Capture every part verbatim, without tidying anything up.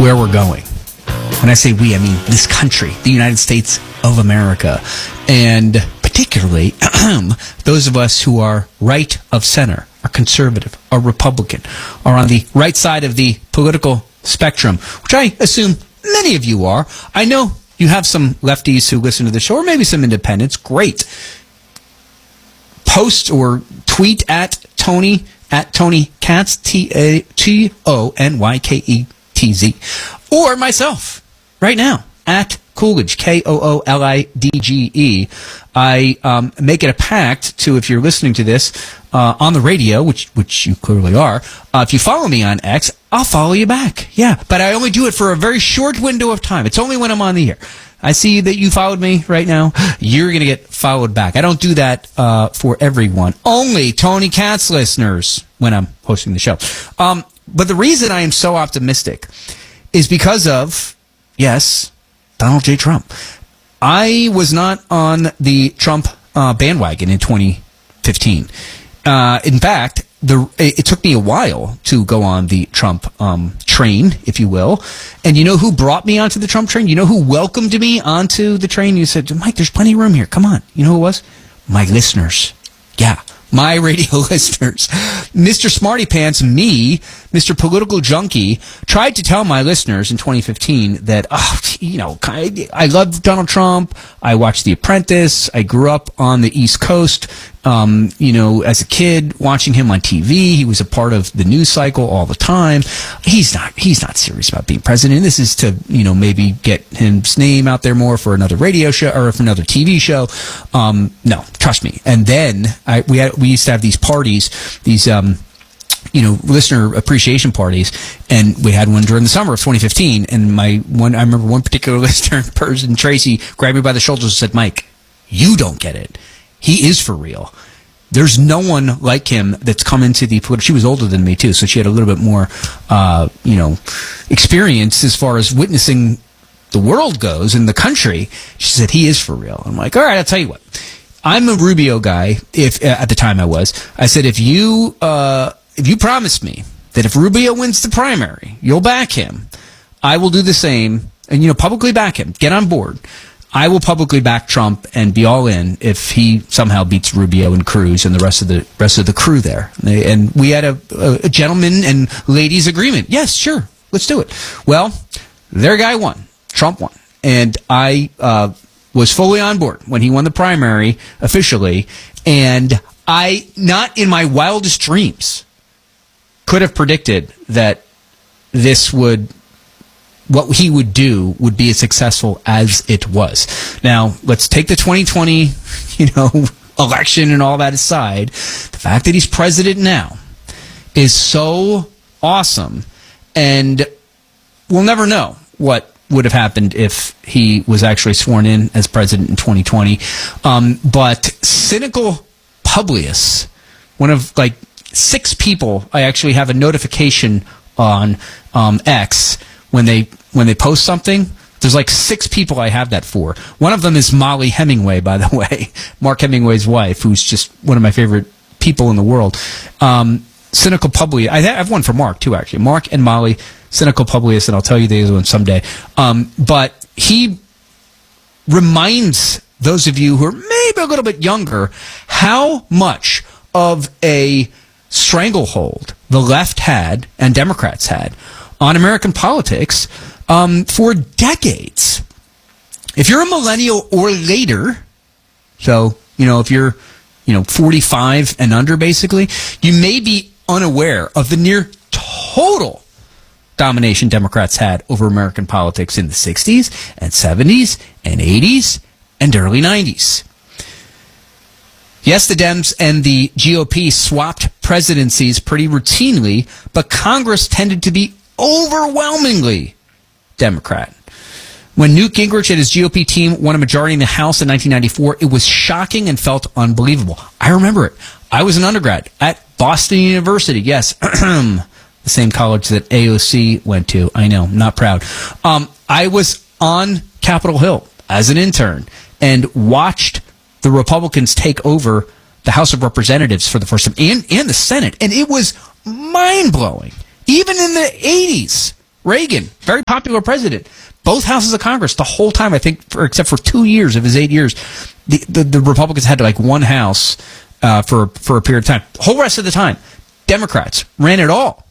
where we're going. When I say we, I mean this country, the United States of America. And particularly those of us who are right of center, are conservative, are Republican, are on the right side of the political spectrum, which I assume many of you are. I know you have some lefties who listen to the show, or maybe some independents. Great. Post or tweet at Tony, at Tony Katz, T A T O N Y K E T Z, or myself right now at Coolidge, K O O L I D G E. I um, make it a pact to, if you're listening to this uh, on the radio, which which you clearly are, uh, if you follow me on X, I'll follow you back. Yeah, but I only do it for a very short window of time. It's only when I'm on the air. I see that you followed me right now. You're going to get followed back. I don't do that uh, for everyone. Only Tony Katz listeners when I'm hosting the show. Um, but the reason I am so optimistic is because of, yes, Donald J. Trump. I was not on the Trump uh, bandwagon in twenty fifteen. Uh, in fact, the it, it took me a while to go on the Trump um, train, if you will. And you know who brought me onto the Trump train? You know who welcomed me onto the train? You said, Mike, there's plenty of room here. Come on. You know who it was? My listeners. Yeah. My radio listeners. Mister Smarty Pants, me, Mister Political Junkie, tried to tell my listeners in twenty fifteen that, oh, you know, I, I love Donald Trump. I watched The Apprentice. I grew up on the East Coast, um, you know, as a kid, watching him on T V. He was a part of the news cycle all the time. He's not, he's not serious about being president. This is to, you know, maybe get his name out there more for another radio show or for another T V show. Um, no, trust me. And then I, we had, we used to have these parties, these, um, you know, listener appreciation parties, and we had one during the summer of twenty fifteen. And my one, I remember one particular listener person, Tracy, grabbed me by the shoulders and said, Mike, you don't get it. He is for real. There's no one like him that's come into the political. She was older than me too, so she had a little bit more, uh, you know, experience as far as witnessing the world goes in the country. She said he is for real. I'm like, all right, I'll tell you what. I'm a Rubio guy. If uh, at the time I was, I said if you uh, if you promise me that if Rubio wins the primary, you'll back him, I will do the same, and you know, publicly back him. Get on board. I will publicly back Trump and be all in if he somehow beats Rubio and Cruz and the rest of the rest of the crew there. And we had a, a, a gentleman and ladies agreement. Yes, sure, let's do it. Well, their guy won. Trump won, and I. Uh, was fully on board when he won the primary officially, and I, not in my wildest dreams, could have predicted that this would, what he would do would be as successful as it was. Now, let's take the twenty twenty, you know, election and all that aside. The fact that he's president now is so awesome, and we'll never know what would have happened if he was actually sworn in as president in twenty twenty. Um, but cynical Publius, one of like six people I actually have a notification on um, X when they when they post something. There's like six people I have that for. One of them is Molly Hemingway, by the way, Mark Hemingway's wife, who's just one of my favorite people in the world. Um, cynical Publius. I have one for Mark too, actually. Mark and Molly. Cynical Publius, and I'll tell you the other one someday. Um, but he reminds those of you who are maybe a little bit younger how much of a stranglehold the left had and Democrats had on American politics um, for decades. If you're a millennial or later, so, you know, if you're, you know, forty-five and under, basically, you may be unaware of the near total domination Democrats had over American politics in the sixties and seventies and eighties and early nineties. Yes, the Dems and the G O P swapped presidencies pretty routinely, but Congress tended to be overwhelmingly Democrat. When Newt Gingrich and his G O P team won a majority in the House in nineteen ninety-four, it was shocking and felt unbelievable. I remember it. I was an undergrad at Boston University. Yes, the same college that A O C went to. I know, not proud. Um, I was on Capitol Hill as an intern and watched the Republicans take over the House of Representatives for the first time, and, and the Senate. And it was mind-blowing. Even in the eighties, Reagan, very popular president. Both houses of Congress, the whole time, I think, for, except for two years of his eight years, the, the, the Republicans had like one house uh, for, for a period of time. The whole rest of the time, Democrats ran it all.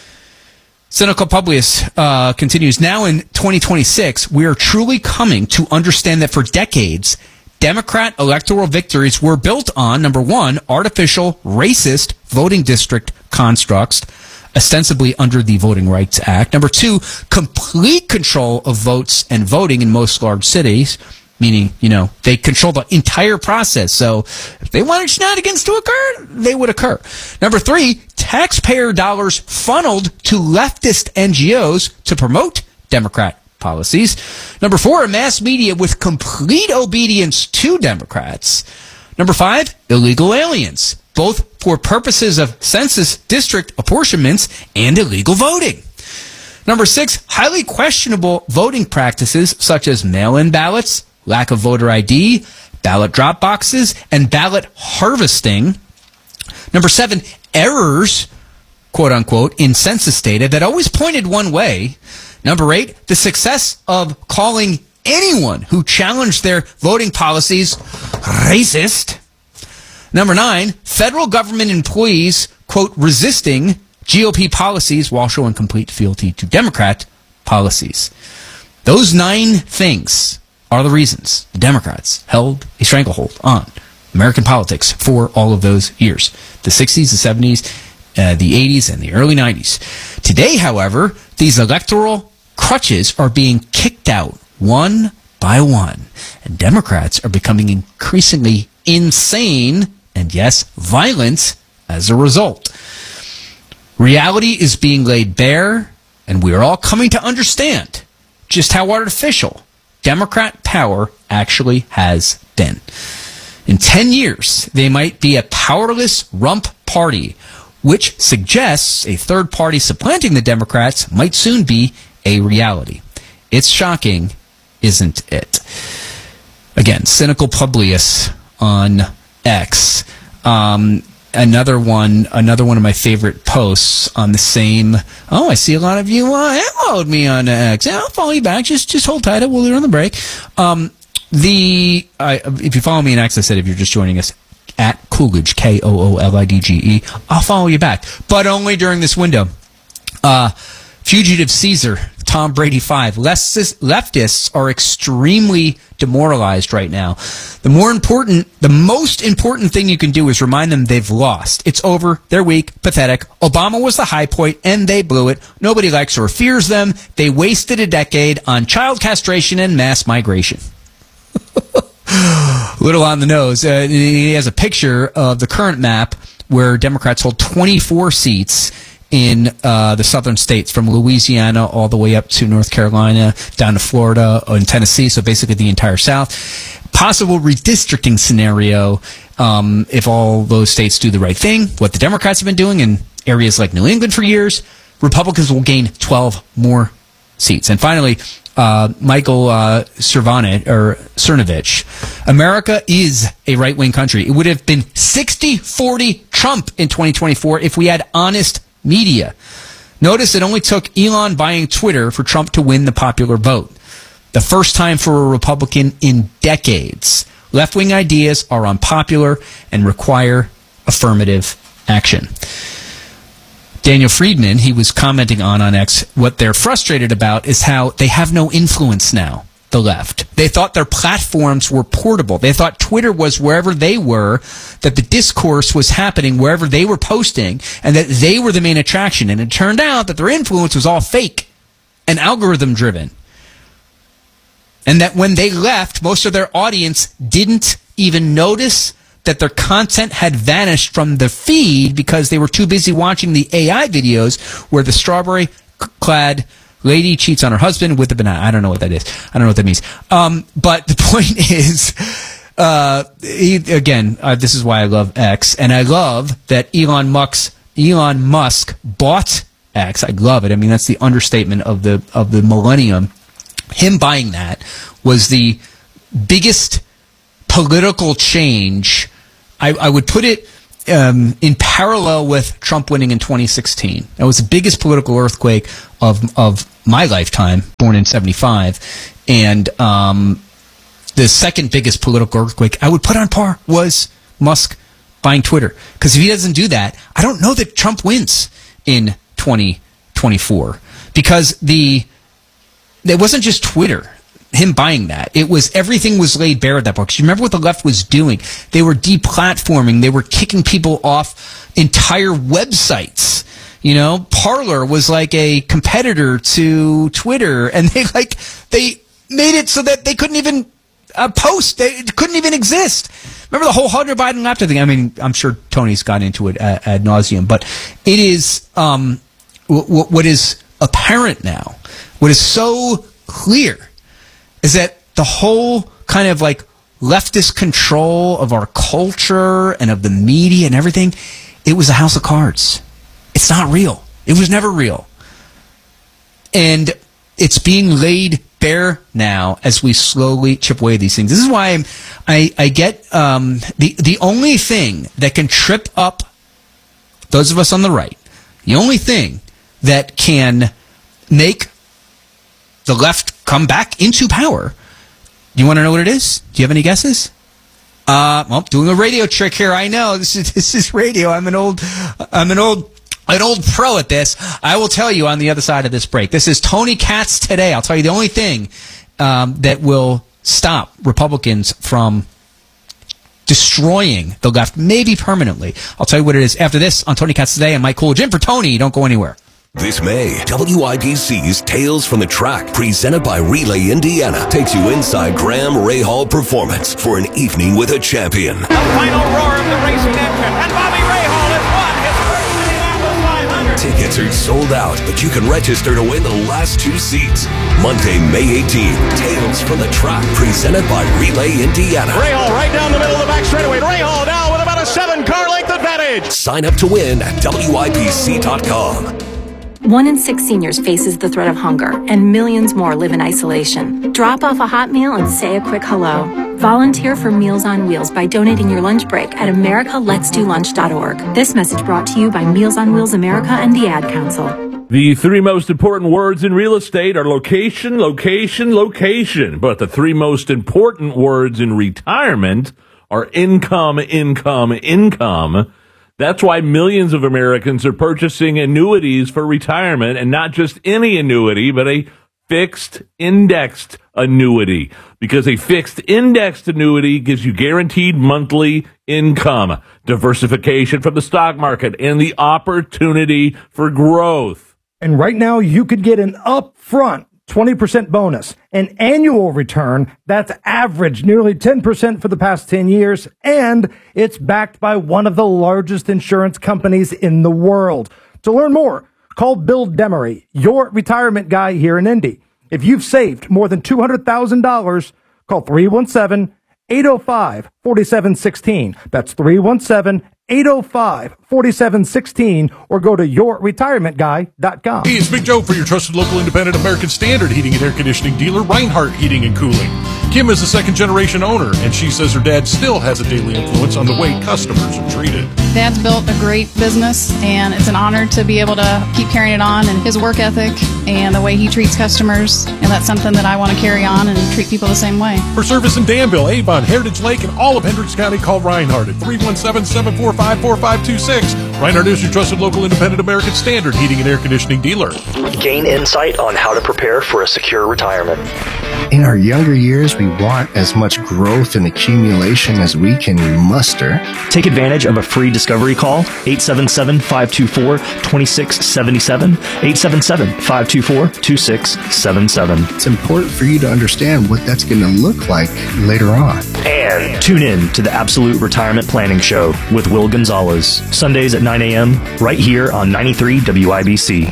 Cynical Publius uh, continues, now in twenty twenty-six, we are truly coming to understand that for decades, Democrat electoral victories were built on, number one, artificial, racist voting district constructs, ostensibly under the Voting Rights Act. Number two, complete control of votes and voting in most large cities, meaning, you know, they control the entire process. So if they wanted shenanigans to occur, they would occur. Number three, taxpayer dollars funneled to leftist N G Os to promote Democrat policies. Number four, mass media with complete obedience to Democrats. Number five, illegal aliens, both for purposes of census district apportionments and illegal voting. Number six, highly questionable voting practices such as mail-in ballots, lack of voter I D, ballot drop boxes, and ballot harvesting. Number seven, errors, quote unquote, in census data that always pointed one way. Number eight, the success of calling anyone who challenged their voting policies racist. Number nine, federal government employees, quote, resisting G O P policies while showing complete fealty to Democrat policies. Those nine things are the reasons the Democrats held a stranglehold on American politics for all of those years. The sixties, the seventies, uh, the eighties, and the early nineties. Today, however, these electoral crutches are being kicked out one by one, and Democrats are becoming increasingly insane and, yes, violent as a result. Reality is being laid bare, and we are all coming to understand just how artificial Democrat power actually has been. In ten years, they might be a powerless rump party, which suggests a third party supplanting the Democrats might soon be a reality. It's shocking, isn't it? Again, Cynical Publius on X. Um, another one, another one of my favorite posts on the same. Oh, I see a lot of you uh, followed me on X. Yeah, I'll follow you back. Just, just hold tight. We'll leave on the break. Um, the uh, if you follow me in X, I said if you're just joining us at Coolidge, K O O L I D G E, I'll follow you back, but only during this window. Uh, Fugitive Caesar, Tom Brady five. Leftists, leftists are extremely demoralized right now. The more important, the most important thing you can do is remind them they've lost. It's over. They're weak, pathetic. Obama was the high point, and they blew it. Nobody likes or fears them. They wasted a decade on child castration and mass migration. Little on the nose. Uh, he has a picture of the current map where Democrats hold twenty-four seats in uh, the southern states, from Louisiana all the way up to North Carolina, down to Florida and Tennessee, so basically the entire South. Possible redistricting scenario um, if all those states do the right thing, what the Democrats have been doing in areas like New England for years. Republicans will gain twelve more seats. And finally, uh, Michael uh, Cernovich, or Cernovich, America is a right-wing country. It would have been sixty forty Trump in twenty twenty-four if we had honest media. Notice it only took Elon buying Twitter for Trump to win the popular vote. The first time for a Republican in decades. Left-wing ideas are unpopular and require affirmative action. Daniel Friedman, he was commenting on on X, what they're frustrated about is how they have no influence now, the left. They thought their platforms were portable. They thought Twitter was wherever they were, that the discourse was happening wherever they were posting, and that they were the main attraction. And it turned out that their influence was all fake and algorithm-driven. And that when they left, most of their audience didn't even notice that their content had vanished from the feed because they were too busy watching the A I videos where the strawberry-clad lady cheats on her husband with a banana. I don't know what that is. I don't know what that means. Um, but the point is, uh, he, again, uh, this is why I love X, and I love that Elon Musk, Elon Musk bought X. I love it. I mean, that's the understatement of the of the millennium. Him buying that was the biggest political change. I, I would put it um, in parallel with Trump winning in twenty sixteen. That was the biggest political earthquake of of my lifetime, born in seventy-five. And um, the second biggest political earthquake I would put on par was Musk buying Twitter. Because if he doesn't do that, I don't know that Trump wins in twenty twenty-four. Because the it wasn't just Twitter, him buying that. It was everything was laid bare at that point. Because you remember what the left was doing? They were deplatforming. They were kicking people off entire websites. You know, Parler was like a competitor to Twitter, and they like they made it so that they couldn't even uh, post. They it couldn't even exist. Remember the whole Hunter Biden laptop thing? I mean, I'm sure Tony's got into it ad, ad nauseum, but it is um, w- w- what is apparent now. What is so clear is that the whole kind of like leftist control of our culture and of the media and everything, it was a house of cards. It's not real. It was never real. And it's being laid bare now as we slowly chip away at these things. This is why I'm, I, I get um, the, the only thing that can trip up those of us on the right, the only thing that can make the left come back into power. You want to know what it is? Do you have any guesses? Uh, well, doing a radio trick here. I know this is this is radio. I'm an old, I'm an old, an old pro at this. I will tell you on the other side of this break. This is Tony Katz today. I'll tell you the only thing um, that will stop Republicans from destroying the left, maybe permanently. I'll tell you what it is after this on Tony Katz Today and Mike Coolidge. In for Tony. Don't go anywhere. This May, W I B C's Tales from the Track, presented by Relay Indiana, takes you inside Graham Rahal Performance for an evening with a champion. The final roar of the racing engine, and Bobby Rahal has won his first Indianapolis five hundred. Tickets are sold out, but you can register to win the last two seats. Monday, May eighteenth, Tales from the Track, presented by Relay Indiana. Rahal right down the middle of the back straightaway. Rahal now with about a seven-car length advantage. Sign up to win at W I B C dot com. One in six seniors faces the threat of hunger, and millions more live in isolation. Drop off a hot meal and say a quick hello. Volunteer for Meals on Wheels by donating your lunch break at america lets do lunch dot org. This message brought to you by Meals on Wheels America and the Ad Council. The three most important words in real estate are location, location, location. But the three most important words in retirement are income, income, income. That's why millions of Americans are purchasing annuities for retirement, and not just any annuity, but a fixed indexed annuity, because a fixed indexed annuity gives you guaranteed monthly income, diversification from the stock market, and the opportunity for growth. And right now you could get an upfront twenty percent bonus, an annual return that's averaged nearly ten percent for the past ten years, and it's backed by one of the largest insurance companies in the world. To learn more, call Bill Demery, your retirement guy here in Indy. If you've saved more than two hundred thousand dollars, call three one seven, eight oh five, four seven one six. That's three one seven, eight oh five, four seven one six, or go to your retirement guy dot com. Hey, it's Big Joe for your trusted local independent American Standard heating and air conditioning dealer, Reinhardt Heating and Cooling. Kim is a second-generation owner, and she says her dad still has a daily influence on the way customers are treated. Dad's built a great business, and it's an honor to be able to keep carrying it on, and his work ethic and the way he treats customers, and that's something that I want to carry on and treat people the same way. For service in Danville, Avon, Heritage Lake, and all of Hendricks County, call Reinhardt at three one seven, seven four five, four five two six. Reinhardt is your trusted local independent American Standard heating and air conditioning dealer. Gain insight on how to prepare for a secure retirement. In our younger years, we want as much growth and accumulation as we can muster. Take advantage of a free discovery call, eight seven seven, five two four, two six seven seven, eight seven seven, five two four, two six seven seven. It's important for you to understand what that's going to look like later on. And tune in to the Absolute Retirement Planning Show with Will Gonzalez, Sundays at nine a.m., right here on ninety-three W I B C.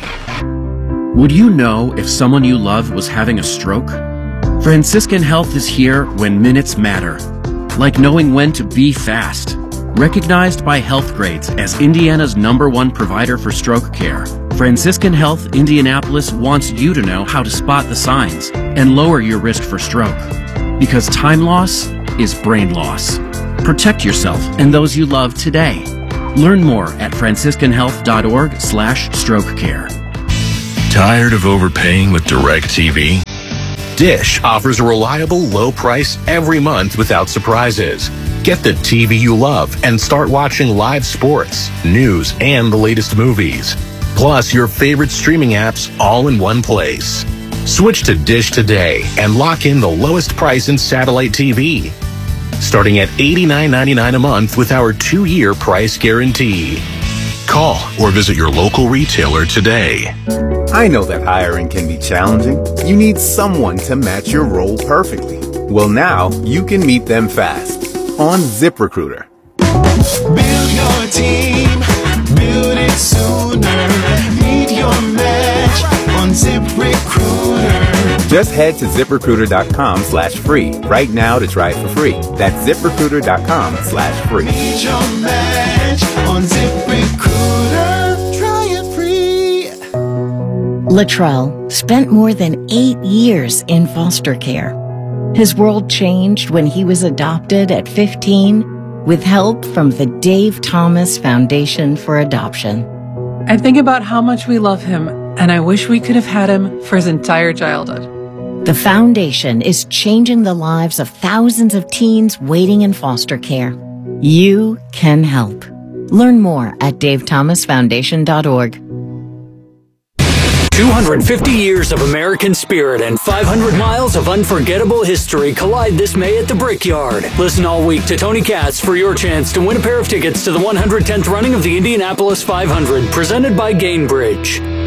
Would you know if someone you love was having a stroke? Franciscan Health is here when minutes matter, like knowing when to be fast. Recognized by Healthgrades as Indiana's number one provider for stroke care, Franciscan Health Indianapolis wants you to know how to spot the signs and lower your risk for stroke. Because time loss is brain loss. Protect yourself and those you love today. Learn more at franciscan health dot org slash stroke care. Tired of overpaying with DirecTV? Dish offers a reliable, low price every month without surprises. Get the T V you love and start watching live sports, news, and the latest movies. Plus your favorite streaming apps all in one place. Switch to Dish today and lock in the lowest price in satellite T V. Starting at eighty-nine ninety-nine a month with our two-year price guarantee. Call or visit your local retailer today. I know that hiring can be challenging. You need someone to match your role perfectly. Well, now you can meet them fast on ZipRecruiter. Build your team, build it sooner. Meet your match on ZipRecruiter. Just head to ZipRecruiter.com slash free right now to try it for free. That's ZipRecruiter.com slash free. Meet your match on ZipRecruiter. Try it free. Latrell spent more than eight years in foster care. His world changed when he was adopted at fifteen with help from the Dave Thomas Foundation for Adoption. I think about how much we love him, and I wish we could have had him for his entire childhood. The foundation is changing the lives of thousands of teens waiting in foster care. You can help. Learn more at dave thomas foundation dot org. two hundred fifty years of American spirit and five hundred miles of unforgettable history collide this May at the Brickyard. Listen all week to Tony Katz for your chance to win a pair of tickets to the one hundred tenth running of the Indianapolis five hundred, presented by Gainbridge.